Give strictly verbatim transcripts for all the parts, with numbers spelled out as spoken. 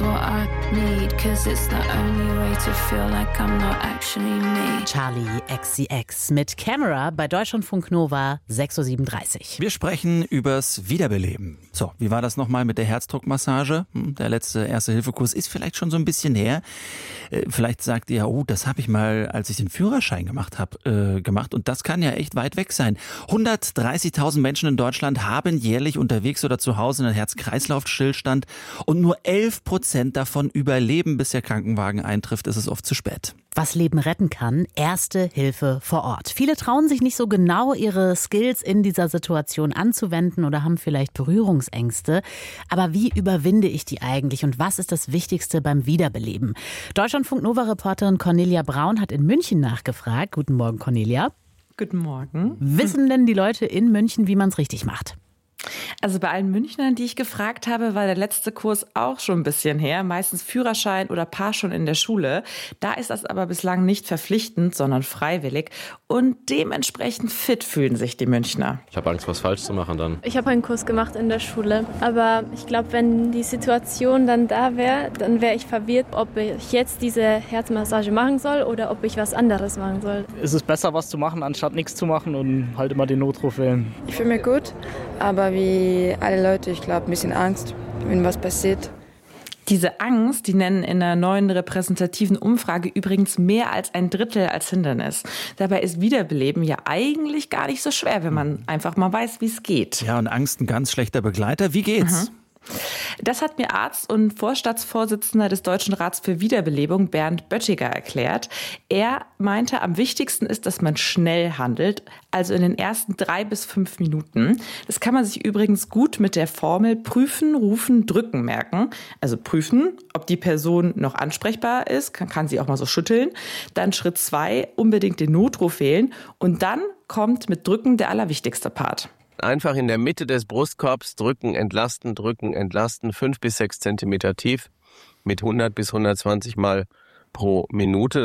what I need, cause it's the only way to feel like I'm not actually me. Charlie X C X mit Camera bei Deutschlandfunk Nova, sechs Uhr siebenunddreißig. Wir sprechen übers Wiederbeleben. So, wie war das nochmal mit der Herzdruckmassage? Hm, der letzte Erste-Hilfe-Kurs ist vielleicht schon so ein bisschen her. Äh, vielleicht sagt ihr, oh, das habe ich mal, als ich den Führerschein gemacht habe, äh, gemacht. Und das kann ja echt weit weg sein. hundertdreißigtausend Menschen in Deutschland haben jährlich unterwegs oder zu Hause einen Herz-Kreislauf-Stillstand. Und nur elf Prozent davon überleben, bis der Krankenwagen eintrifft, ist es oft zu spät. Was Leben retten kann, Erste Hilfe vor Ort. Viele trauen sich nicht so genau, ihre Skills in dieser Situation anzuwenden oder haben vielleicht Berührungsängste. Aber wie überwinde ich die eigentlich und was ist das Wichtigste beim Wiederbeleben? Deutschlandfunk-Nova-Reporterin Cornelia Braun hat in München nachgefragt. Guten Morgen, Cornelia. Guten Morgen. Wissen denn die Leute in München, wie man es richtig macht? Also bei allen Münchnern, die ich gefragt habe, war der letzte Kurs auch schon ein bisschen her. Meistens Führerschein oder Paar schon in der Schule. Da ist das aber bislang nicht verpflichtend, sondern freiwillig. Und dementsprechend fit fühlen sich die Münchner. Ich habe Angst, was falsch zu machen dann. Ich habe einen Kurs gemacht in der Schule. Aber ich glaube, wenn die Situation dann da wäre, dann wäre ich verwirrt, ob ich jetzt diese Herzmassage machen soll oder ob ich was anderes machen soll. Es ist besser, was zu machen, anstatt nichts zu machen und halt immer den Notruf wählen. Ich fühle mich gut, aber wie alle Leute, ich glaube, ein bisschen Angst, wenn was passiert. Diese Angst, die nennen in einer neuen repräsentativen Umfrage übrigens mehr als ein Drittel als Hindernis. Dabei ist Wiederbeleben ja eigentlich gar nicht so schwer, wenn man einfach mal weiß, wie es geht. Ja, und Angst ein ganz schlechter Begleiter. Wie geht's? Mhm. Das hat mir Arzt und Vorstandsvorsitzender des Deutschen Rats für Wiederbelebung Bernd Böttiger erklärt. Er meinte, am wichtigsten ist, dass man schnell handelt, also in den ersten drei bis fünf Minuten. Das kann man sich übrigens gut mit der Formel prüfen, rufen, drücken merken. Also prüfen, ob die Person noch ansprechbar ist, kann, kann sie auch mal so schütteln. Dann Schritt zwei, unbedingt den Notruf wählen. Und dann kommt mit Drücken der allerwichtigste Part. Einfach in der Mitte des Brustkorbs drücken, entlasten, drücken, entlasten, fünf bis sechs Zentimeter tief mit hundert bis hundertzwanzig Mal pro Minute.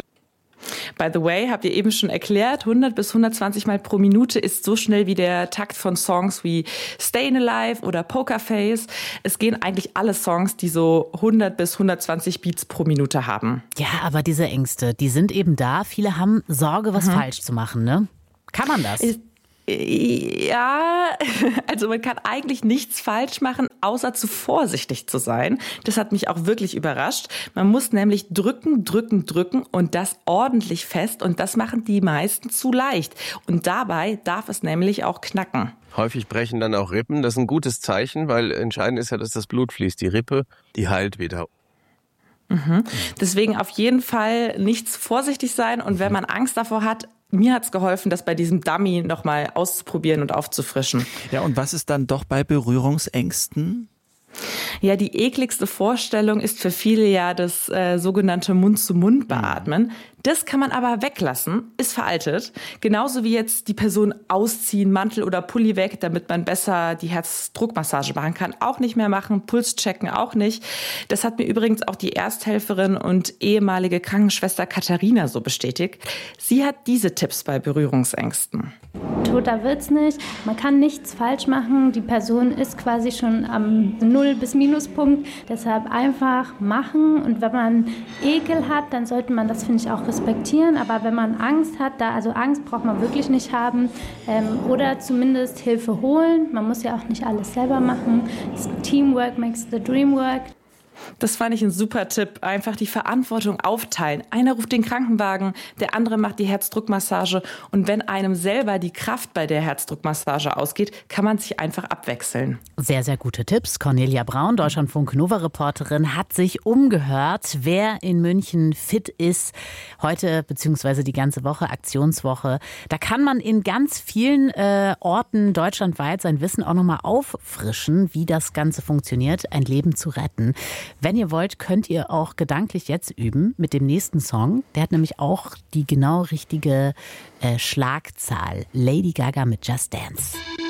By the way, habt ihr eben schon erklärt, hundert bis hundertzwanzig Mal pro Minute ist so schnell wie der Takt von Songs wie Stayin' Alive oder Pokerface. Es gehen eigentlich alle Songs, die so hundert bis hundertzwanzig Beats pro Minute haben. Ja, aber diese Ängste, die sind eben da. Viele haben Sorge, was mhm. falsch zu machen, ne? Kann man das? Ist Ja, also man kann eigentlich nichts falsch machen, außer zu vorsichtig zu sein. Das hat mich auch wirklich überrascht. Man muss nämlich drücken, drücken, drücken und das ordentlich fest. Und das machen die meisten zu leicht. Und dabei darf es nämlich auch knacken. Häufig brechen dann auch Rippen. Das ist ein gutes Zeichen, weil entscheidend ist ja, dass das Blut fließt. Die Rippe, die heilt wieder. Mhm. Deswegen auf jeden Fall nichts vorsichtig sein. Und wenn man Angst davor hat, mir hat's geholfen, das bei diesem Dummy nochmal auszuprobieren und aufzufrischen. Ja, und was ist dann doch bei Berührungsängsten? Ja, die ekligste Vorstellung ist für viele ja das äh, sogenannte Mund-zu-Mund-Beatmen. Das kann man aber weglassen, ist veraltet. Genauso wie jetzt die Person ausziehen, Mantel oder Pulli weg, damit man besser die Herzdruckmassage machen kann. Auch nicht mehr machen, Puls checken auch nicht. Das hat mir übrigens auch die Ersthelferin und ehemalige Krankenschwester Katharina so bestätigt. Sie hat diese Tipps bei Berührungsängsten. Toter wird's nicht. Man kann nichts falsch machen. Die Person ist quasi schon am Null- bis Minuspunkt. Deshalb einfach machen. Und wenn man Ekel hat, dann sollte man das, finde ich, auch respektieren. Aber wenn man Angst hat, da also Angst braucht man wirklich nicht haben. Ähm, oder zumindest Hilfe holen. Man muss ja auch nicht alles selber machen. Teamwork makes the dream work. Das fand ich ein super Tipp. Einfach die Verantwortung aufteilen. Einer ruft den Krankenwagen, der andere macht die Herzdruckmassage. Und wenn einem selber die Kraft bei der Herzdruckmassage ausgeht, kann man sich einfach abwechseln. Sehr, sehr gute Tipps. Cornelia Braun, Deutschlandfunk-Nova-Reporterin, hat sich umgehört, wer in München fit ist. Heute beziehungsweise die ganze Woche, Aktionswoche. Da kann man in ganz vielen äh, Orten deutschlandweit sein Wissen auch nochmal auffrischen, wie das Ganze funktioniert, ein Leben zu retten. Wenn ihr wollt, könnt ihr auch gedanklich jetzt üben mit dem nächsten Song. Der hat nämlich auch die genau richtige äh, Schlagzahl. Lady Gaga mit Just Dance.